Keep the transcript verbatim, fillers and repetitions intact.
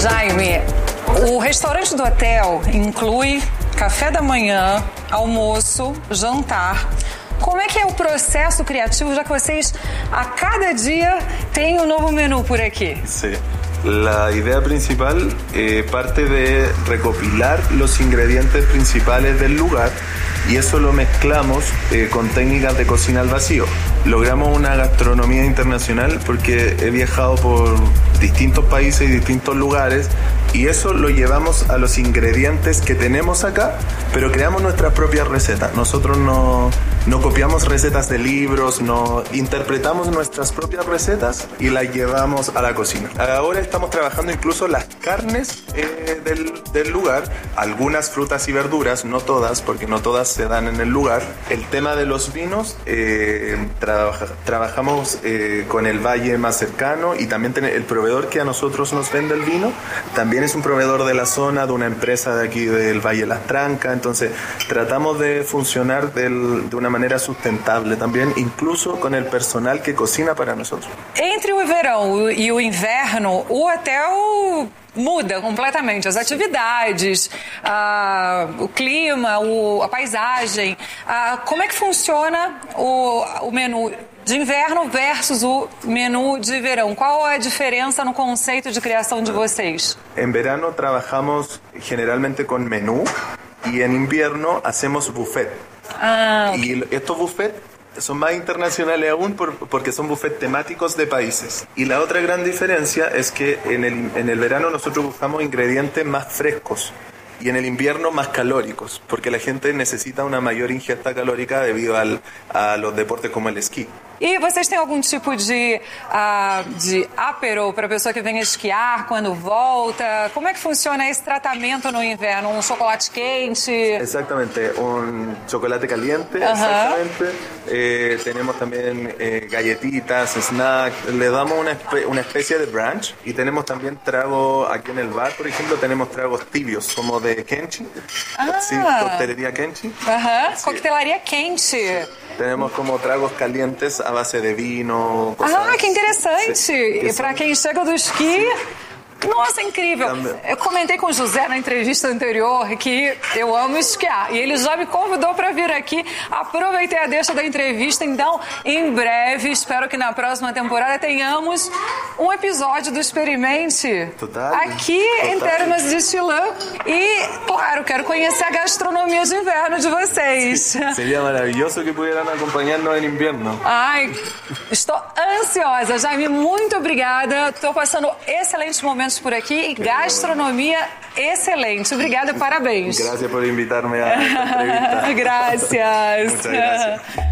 Jaime, o restaurante do hotel inclui café da manhã, almoço, jantar. Como é que é o processo criativo, já que vocês a cada dia têm um novo menu por aqui? Sí. La idea principal eh, parte de recopilar los ingredientes principales del lugar y eso lo mezclamos eh, con técnicas de cocina al vacío. Logramos una gastronomía internacional porque he viajado por distintos países y distintos lugares y eso lo llevamos a los ingredientes que tenemos acá, pero creamos nuestras propias recetas. Nosotros no, no copiamos recetas de libros, no interpretamos nuestras propias recetas y las llevamos a la cocina. Ahora estamos trabajando incluso las carnes eh, del, del lugar, algunas frutas y verduras, no todas, porque no todas se dan en el lugar. El tema de los vinos, eh, trabaja, trabajamos eh, con el valle más cercano y también ten, el proveedor que a nosotros nos vende el vino, también es un proveedor de la zona, de una empresa de aquí del Valle Las Trancas, entonces tratamos de funcionar del, de una manera sustentable también, incluso con el personal que cocina para nosotros. Entre o verão e o inverno, o hotel muda completamente as atividades, ah, o clima, o, a paisagem. Ah, como é que funciona o, o menu de inverno versus o menu de verão? Qual a diferença no conceito de criação de vocês? En verano trabajamos generalmente con menú y en invierno hacemos buffet. Ah, okay. Y estos buffets son más internacionales aún por, porque son buffets temáticos de países. Y la otra gran diferencia es que en el, en el verano nosotros buscamos ingredientes más frescos y en el invierno más calóricos, porque la gente necesita una mayor ingesta calórica debido al, a los deportes como el esquí. E vocês têm algum tipo de, uh, de apero para a pessoa que vem esquiar quando volta? Como é que funciona esse tratamento no inverno? Um chocolate quente? Exactamente, un chocolate caliente, uh-huh. exactamente. Eh, tenemos también eh, galletitas, snacks, le damos una, espe- una especie de brunch y tenemos también trago aquí en el bar, por ejemplo, tenemos tragos tibios como de Kenchi, ah. sí, coctelería Kenchi. Uh-huh. Sí. Coquetelaria quente. Tenemos como tragos calientes a base de vino. Ah, que interessante! Sí. E para quem chega do esqui, nossa, incrível! Também. Eu comentei com o José na entrevista anterior que eu amo esquiar e ele já me convidou para vir aqui. Aproveitei a deixa da entrevista, então em breve, espero que na próxima temporada tenhamos um episódio do Experimente Total. aqui Total. em Termas de Chilã e, claro, quero conhecer a gastronomia de inverno de vocês. Sí. Sería maravilloso que pudieran acompañarnos en invierno. Ai, estou ansiosa. Jaime, muito obrigada. Estou passando excelentes momentos por aqui e gastronomia excelente. Obrigada e parabéns. Gracias por invitarme a esta entrevista. Gracias. Muchas gracias.